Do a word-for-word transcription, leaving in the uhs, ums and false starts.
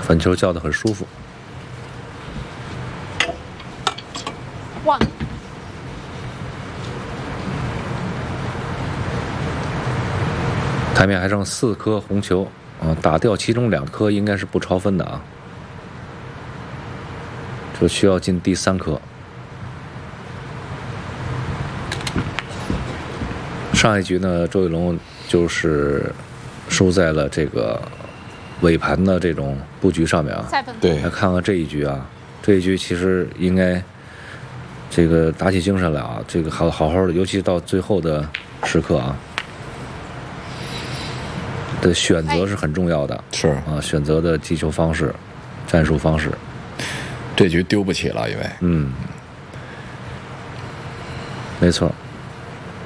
粉球叫得很舒服。 哇！ 台面还剩四颗红球啊，打掉其中两颗应该是不超分的啊，就需要进第三颗。上一局呢，周雨龙就是输在了这个尾盘的这种布局上面啊。 对， 来看看这一局啊，这一局其实应该这个打起精神来啊，这个好好好的，尤其到最后的时刻啊，的选择是很重要的。 是啊，选择的击球方式、战术方式， 这局丢不起了，因为嗯，没错。